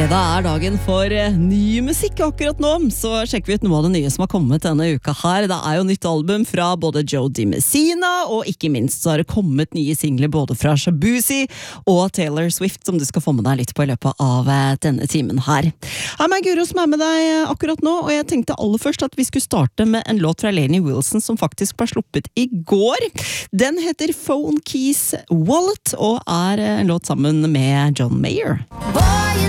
Det dagen for ny musikk akkurat nå, så sjekker vi ut noe av det nye som har kommet denne uka her. Det jo nytt album fra både Joe DiMessina, og ikke minst så har det kommet nye singler både fra Shabuzi og Taylor Swift, som du skal få med deg litt på i løpet av denne timen her. Meg Guro som med deg akkurat nå, og jeg tenkte aller først at vi skulle starte med en låt fra Lainey Wilson som faktisk ble sluppet i går. Den heter Phone Keys Wallet, og en låt sammen med John Mayer. Boy,